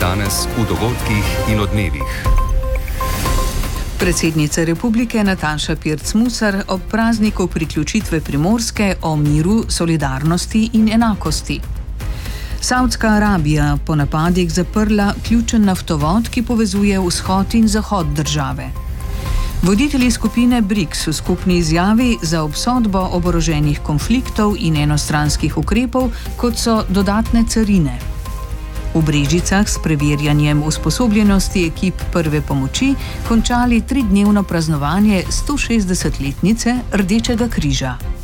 danes v dogodkih in odmevih. Predsednica republike Nataša Pirc Musar ob prazniku priključitve Primorske o miru, solidarnosti in enakosti. Saudska Arabija po napadih zaprla ključen naftovod, ki povezuje vzhod in zahod države. Voditelji skupine BRICS v skupni izjavi za obsodbo oboroženih konfliktov in enostranskih ukrepov, kot so dodatne carine. V Brežicah s preverjanjem usposobljenosti ekip prve pomoči končali 3-dnevno praznovanje 160-letnice Rdečega križa.